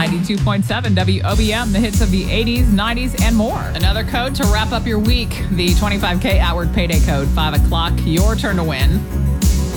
92.7 WOBM, the hits of the 80s, 90s, and more. Another code to wrap up your week, the 25K Outward Payday Code, 5 o'clock, your turn to win.